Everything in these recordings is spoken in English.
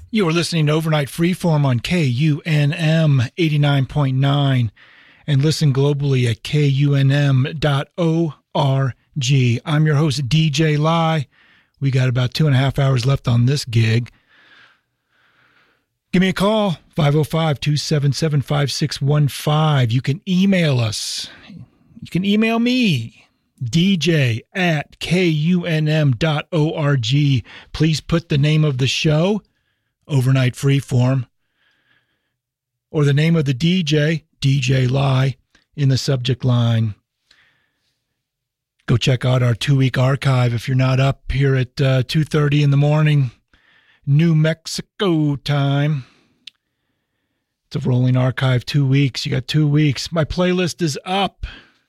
You are listening to Overnight Freeform on KUNM 89.9 and listen globally at KUNM.org. I'm your host, DJ Lai. We got about 2.5 hours left on this gig. Give me a call, 505-277-5615. You can email us. You can email me, dj@kunm.org. Please put the name of the show, Overnight Freeform, or the name of the DJ, DJ Lai, in the subject line. Go check out our 2-week archive if you're not up here at 2:30 in the morning, New Mexico time. It's a rolling archive, 2 weeks. You got 2 weeks. My playlist is up.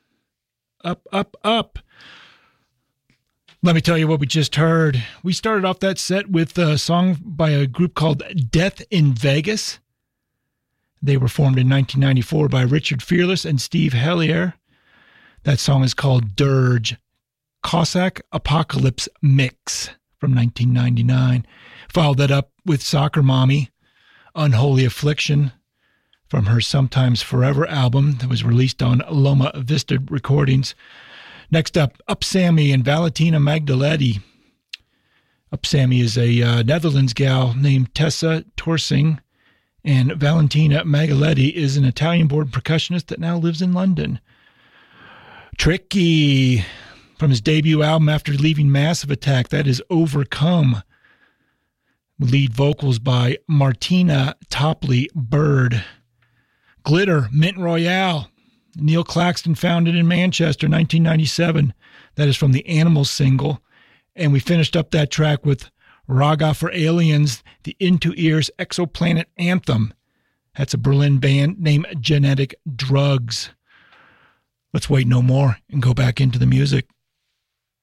Up. Let me tell you what we just heard. We started off that set with a song by a group called Death in Vegas. They were formed in 1994 by Richard Fearless and Steve Hellier. That song is called Dirge, Cossack Apocalypse Mix from 1999. Followed that up with Soccer Mommy, Unholy Affliction, from her Sometimes Forever album that was released on Loma Vista Recordings. Next up, Up Sammy and Valentina Magdaletti. Up Sammy is a Netherlands gal named Tessa Torsing, and Valentina Magdaletti is an Italian-born percussionist that now lives in London. Tricky, from his debut album after leaving Massive Attack, that is Overcome. Lead vocals by Martina Topley Bird. Glitter, Mint Royale. Neil Claxton founded in Manchester, 1997. That is from the Animals single. And we finished up that track with Raga for Aliens, the Into Ears Exoplanet Anthem. That's a Berlin band named Genetic Drugs. Let's wait no more and go back into the music.